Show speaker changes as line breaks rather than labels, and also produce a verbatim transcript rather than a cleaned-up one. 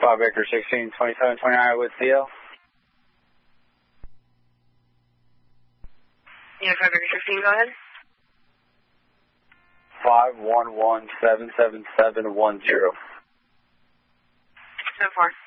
five Baker sixteen, twenty-seven twenty-nine with C L.
Yeah, five Baker sixteen, go ahead.
five one one seven seven seven one zero.
So far.